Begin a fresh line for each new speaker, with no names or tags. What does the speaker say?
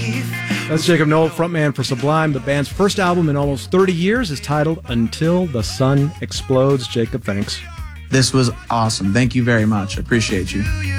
That's Jacob Noll, frontman for Sublime. The band's first album in almost 30 years is titled Until the Sun Explodes. Jacob, thanks.
This was awesome. Thank you very much. Appreciate you.